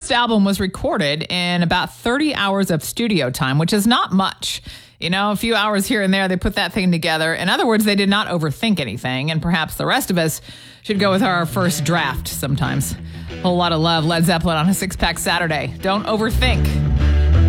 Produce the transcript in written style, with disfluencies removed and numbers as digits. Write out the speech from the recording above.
first album was recorded in about 30 hours of studio time, which is not much. You know, a few hours here and there, they put that thing together. In other words, they did not overthink anything, and perhaps the rest of us should go with our first draft sometimes. Whole lot of love, Led Zeppelin on a Six Pack Saturday. Don't overthink.